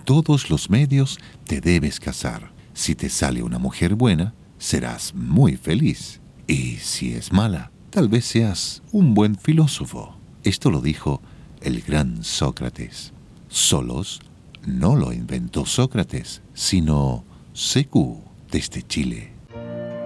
todos los medios te debes casar. Si te sale una mujer buena, serás muy feliz. Y si es mala, tal vez seas un buen filósofo. Esto lo dijo el gran Sócrates. Solos no lo inventó Sócrates, sino Secu desde Chile.